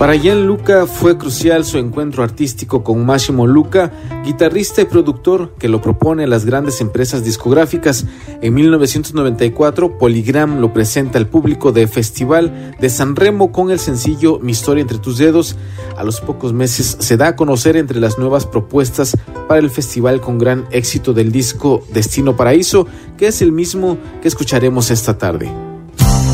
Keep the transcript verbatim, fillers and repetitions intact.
Para Gianluca fue crucial su encuentro artístico con Massimo Luca, guitarrista y productor que lo propone a las grandes empresas discográficas. En mil novecientos noventa y cuatro, Polygram lo presenta al público de Festival de San Remo con el sencillo Mi historia entre tus dedos. A los pocos meses se da a conocer entre las nuevas propuestas para el festival con gran éxito del disco Destino Paraíso, que es el mismo que escucharemos esta tarde.